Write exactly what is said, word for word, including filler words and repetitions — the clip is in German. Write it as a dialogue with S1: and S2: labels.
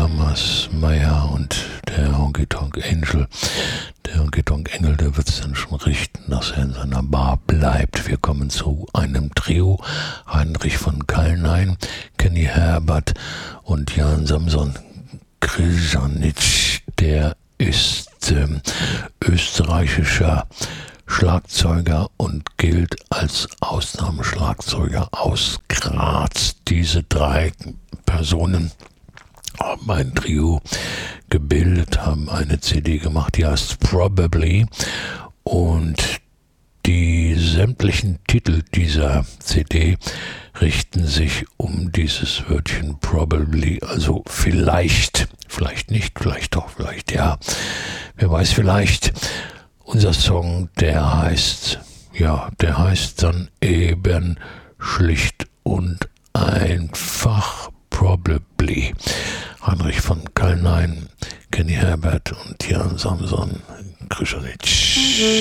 S1: Lammers Meyer und der Honky Tonk Angel. Der Honky Tonk Engel, der wird es dann schon richten, dass er in seiner Bar bleibt. Wir kommen zu einem Trio. Heinrich von Kallnein, Kenny Herbert und Jan Samson Krizanitsch. Der ist ähm, österreichischer Schlagzeuger und gilt als Ausnahmeschlagzeuger aus Graz. Diese drei Personen haben ein Trio gebildet, haben eine C D gemacht, die heißt Probably, und die sämtlichen Titel dieser C D richten sich um dieses Wörtchen Probably, also vielleicht, vielleicht nicht, vielleicht doch, vielleicht ja, wer weiß, vielleicht. Unser Song, der heißt, ja, der heißt dann eben schlicht und einfach Probably. Heinrich von Kallnein, Kenny Herbert und Jan Samson Krizanitsch.